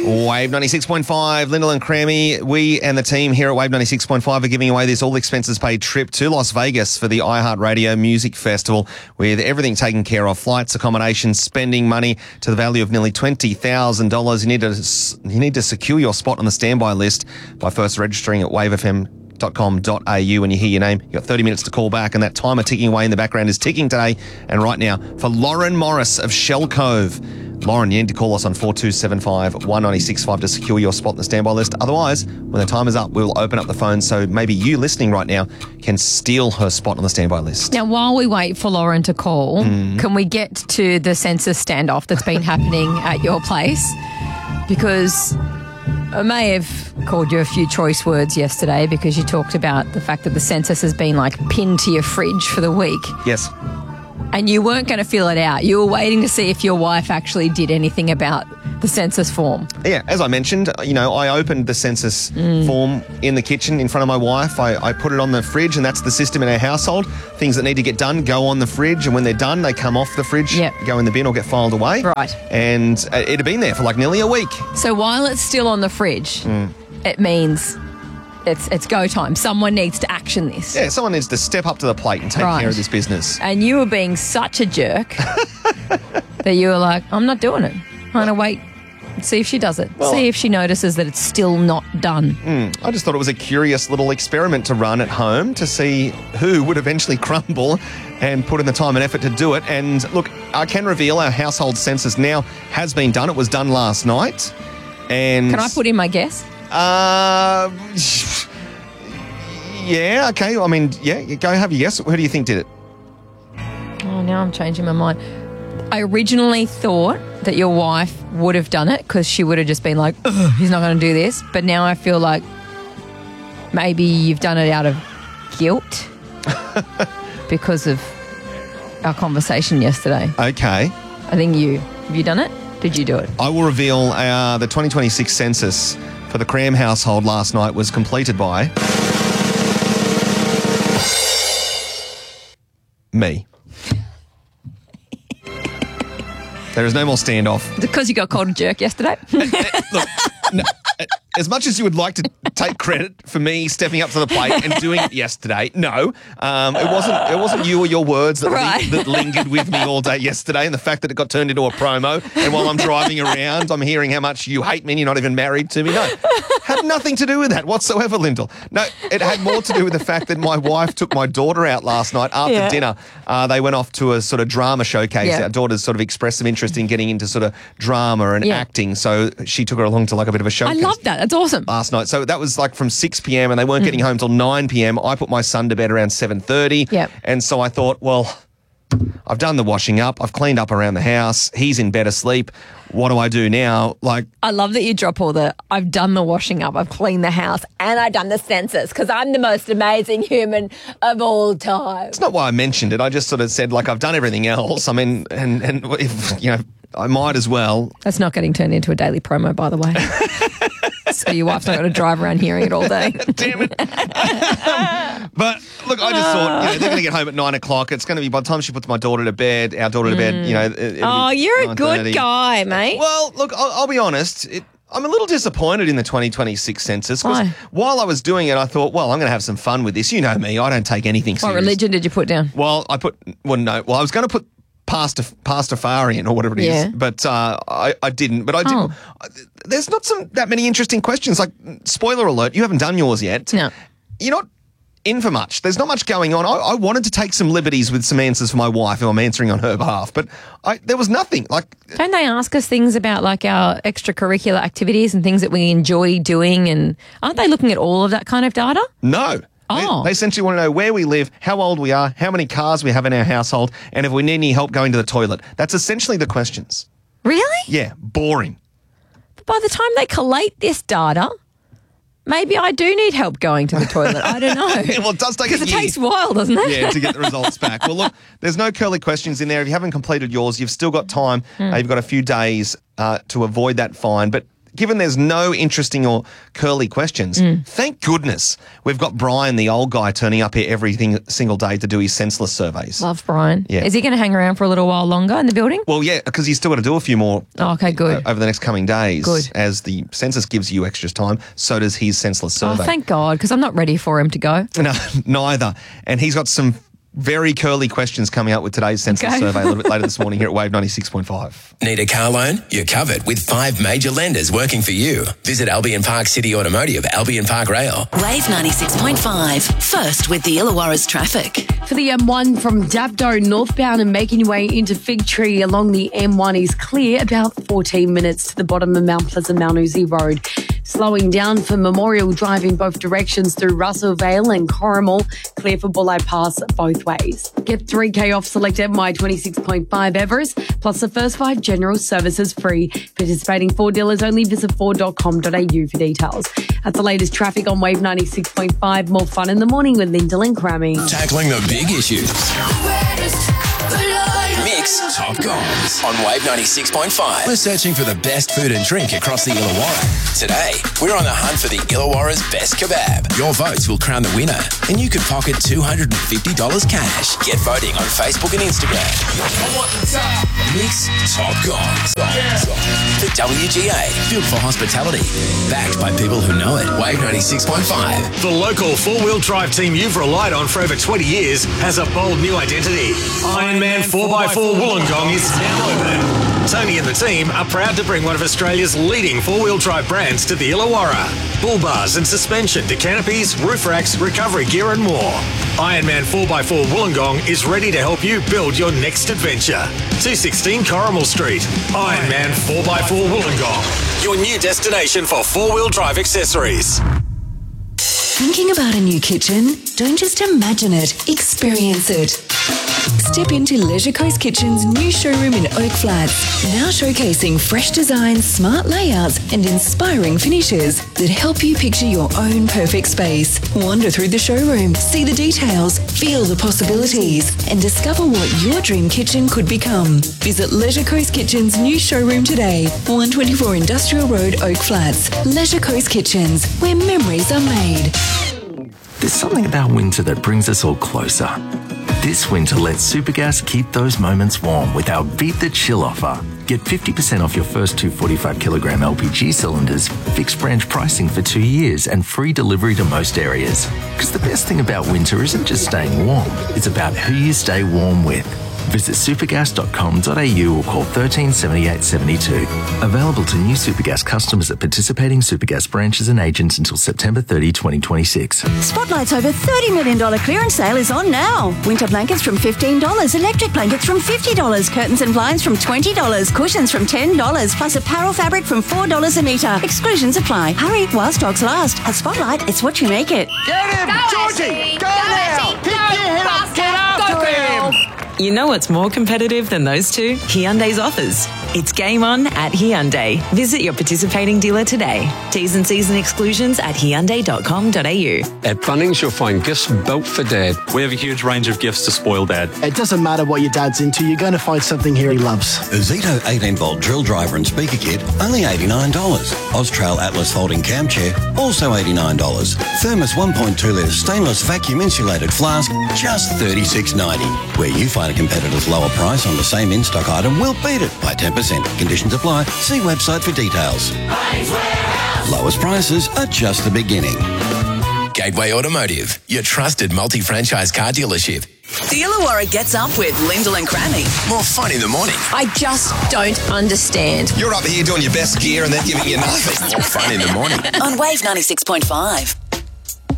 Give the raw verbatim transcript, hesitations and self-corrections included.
Wave ninety-six point five, Lyndall and Crammy. We and the team here at Wave ninety-six point five are giving away this all-expenses-paid trip to Las Vegas for the iHeartRadio Music Festival with everything taken care of, flights, accommodation, spending money to the value of nearly twenty thousand dollars. You need to you need to secure your spot on the standby list by first registering at wave f m dot com dot a u. When you hear your name, you've got thirty minutes to call back, and that timer ticking away in the background is ticking today and right now for Lauren Morris of Shell Cove. Lauren, you need to call us on four two seven five, one nine six five to secure your spot in the standby list. Otherwise, when the timer's up, we'll open up the phone so maybe you listening right now can steal her spot on the standby list. Now, while we wait for Lauren to call, Mm. can we get to the census standoff that's been happening at your place? Because I may have called you a few choice words yesterday because you talked about the fact that the census has been like pinned to your fridge for the week. Yes. And you weren't going to fill it out. You were waiting to see if your wife actually did anything about the census form. Yeah, as I mentioned, you know, I opened the census Mm. form in the kitchen in front of my wife. I, I put it on the fridge, and that's the system in our household. Things that need to get done go on the fridge, and when they're done, they come off the fridge, Yep. go in the bin or get filed away. Right. And uh, it had been there for like nearly a week. So while it's still on the fridge, Mm. it means it's it's go time. Someone needs to action this. Yeah, someone needs to step up to the plate and take Right. care of this business. And you were being such a jerk that you were like, I'm not doing it. I'm going to wait and see if she does it. Well- see if she notices that it's still not done. Mm, I just thought it was a curious little experiment to run at home to see who would eventually crumble and put in the time and effort to do it. And look, I can reveal our household census now has been done. It was done last night. And Can I put in my guess? Uh, yeah, okay. I mean, yeah, go have your guess. Who do you think did it? Oh, now I'm changing my mind. I originally thought that your wife would have done it because she would have just been like, ugh, he's not going to do this. But now I feel like maybe you've done it out of guilt because of our conversation yesterday. Okay. I think you. Have you done it? Did you do it? I will reveal uh, the twenty twenty-six census for the Cram household last night was completed by me. There is no more standoff. Because you got called a jerk yesterday? Look, no, as much as you would like to take credit for me stepping up to the plate and doing it yesterday, no, um, it wasn't. It wasn't you or your words that, Right. li- that lingered with me all day yesterday, and the fact that it got turned into a promo. And while I'm driving around, I'm hearing how much you hate me and you're not even married to me. No, had nothing to do with that whatsoever, Lyndall. No, it had more to do with the fact that my wife took my daughter out last night after Yeah. dinner. Uh, they went off to a sort of drama showcase. Yeah. Our daughter's sort of expressed some interest in getting into sort of drama and Yeah. acting, so she took her along to like a bit of a I showcase love that. That's awesome. last night. So that was like from six p.m. and they weren't Mm. getting home till nine p.m. I put my son to bed around seven thirty. Yep. And so I thought, well, I've done the washing up. I've cleaned up around the house. He's in bed asleep. What do I do now? Like, I love that you drop all the, I've done the washing up, I've cleaned the house, and I've done the census because I'm the most amazing human of all time. it's not why I mentioned it. I just sort of said, like, I've done everything else. I mean, and, and if, you know, I might as well. That's not getting turned into a daily promo, by the way. So your wife's not going to drive around hearing it all day. Damn it. But look, I just thought, you know, they're going to get home at nine o'clock. It's going to be, by the time she puts my daughter to bed, our daughter to bed, you know. it- it'll Oh, be you're a nine good thirty. guy, mate. Well, look, I'll, I'll be honest. It, I'm a little disappointed in the twenty twenty-six census because Why? while I was doing it, I thought, well, I'm going to have some fun with this. You know me, I don't take anything What serious. religion did you put down? Well, I put, well, no, well, I was going to put Pastor Pastafarian or whatever it is, Yeah. but uh, I, I didn't. But I did. Oh. There's not some that many interesting questions. Like, spoiler alert, you haven't done yours yet. No. You're not in for much. There's not much going on. I, I wanted to take some liberties with some answers for my wife, who I'm answering on her behalf, but I, there was nothing. Like, Don't they ask us things about like our extracurricular activities and things that we enjoy doing? And aren't they looking at all of that kind of data? no. Oh. They, they essentially want to know where we live, how old we are, how many cars we have in our household, and if we need any help going to the toilet. That's essentially the questions. Really? Yeah, boring. But by the time they collate this data, maybe I do need help going to the toilet. I don't know. Well, it does take a Because it year. takes a while, doesn't it? Yeah, to get the results back. Well, look, there's no curly questions in there. If you haven't completed yours, you've still got time. Uh, you've got a few days uh, to avoid that fine. But given there's no interesting or curly questions, Mm. thank goodness we've got Brian, the old guy, turning up here every thing- single day to do his senseless surveys. Love Brian. Yeah. Is he going to hang around for a little while longer in the building? Well, yeah, because he's still got to do a few more Oh, okay, good. over the next coming days. Good. As the census gives you extra time, so does his senseless Oh, survey. thank God, because I'm not ready for him to go. No, neither. And he's got some very curly questions coming up with today's senseless Okay. survey a little bit later this morning here at Wave ninety-six point five. Need a car loan? You're covered with five major lenders working for you. Visit Albion Park City Automotive, Albion Park Rail. Wave ninety-six point five. First with the Illawarra's traffic. For the M one from Dapto northbound and making your way into Fig Tree along the M one is clear, about fourteen minutes to the bottom of Mount Pleasant Mount Uzi Road. Slowing down for Memorial Drive in both directions through Russell Vale and Corrimal, clear for Bulleye Pass both ways. Get three K off select M Y twenty-six point five Everest, plus the first five general services free. Participating Ford dealers only. Visit ford dot com dot a u for details. That's the latest traffic on Wave ninety-six point five. More fun in the morning with Lyndall and Crammy. Tackling the big issues. Mix Top Gongs on Wave ninety-six point five. We're searching for the best food and drink across the Illawarra. Today, we're on the hunt for the Illawarra's best kebab. Your votes will crown the winner, and you could pocket two hundred fifty dollars cash. Get voting on Facebook and Instagram. Mix Top Gongs. The W G A, built for hospitality. Backed by people who know it. Wave ninety-six point five. The local four-wheel drive team you've relied on for over twenty years has a bold new identity. Ironman four by four Wollongong is now open. Tony and the team are proud to bring one of Australia's leading four-wheel drive brands to the Illawarra. Bull bars and suspension to canopies, roof racks, recovery gear and more. Ironman four by four Wollongong is ready to help you build your next adventure. two sixteen Corrimal Street. Ironman four by four Wollongong. Your new destination for four-wheel drive accessories. Thinking about a new kitchen? Don't just imagine it, experience it. Step into Leisure Coast Kitchen's new showroom in Oak Flats, now showcasing fresh designs, smart layouts and inspiring finishes that help you picture your own perfect space. Wander through the showroom, see the details, feel the possibilities and discover what your dream kitchen could become. Visit Leisure Coast Kitchen's new showroom today, one twenty-four Industrial Road, Oak Flats. Leisure Coast Kitchens, where memories are made. There's something about winter that brings us all closer. This winter, let Supergas keep those moments warm with our Beat the Chill offer. Get fifty percent off your first two forty-five kilogram L P G cylinders, fixed branch pricing for two years and free delivery to most areas. Because the best thing about winter isn't just staying warm, it's about who you stay warm with. Visit supergas dot com dot a u or call one three seven eight seven two. Available to new Supergas customers at participating Supergas branches and agents until September thirtieth, twenty twenty-six. Spotlight's over thirty million dollars clearance sale is on now. Winter blankets from fifteen dollars, electric blankets from fifty dollars, curtains and blinds from twenty dollars, cushions from ten dollars, plus apparel fabric from four dollars a metre. Exclusions apply. Hurry while stocks last. At Spotlight, it's what you make it. Get him! Georgie! Go, now! Pick your head up! Get after him! You know what's more competitive than those two? Hyundai's offers. It's game on at Hyundai. Visit your participating dealer today. T's and C's and exclusions at hyundai dot com dot a u. At Bunnings, you'll find gifts built for Dad. We have a huge range of gifts to spoil Dad. It doesn't matter what your dad's into, you're going to find something here he loves. A Zito eighteen volt drill driver and speaker kit, only eighty-nine dollars. Austrail Atlas folding cam chair, also eighty-nine dollars. Thermos one point two litre stainless vacuum insulated flask, just thirty-six ninety. Where you find a competitor's lower price on the same in-stock item, we'll beat it by ten percent. Conditions apply. See website for details. Lowest prices are just the beginning. Gateway Automotive, your trusted multi-franchise car dealership. The Illawarra gets up with Lyndall and Crammy. More fun in the morning. I just don't understand. You're up here doing your best gear and then giving you nothing. More fun in the morning. On Wave ninety-six point five.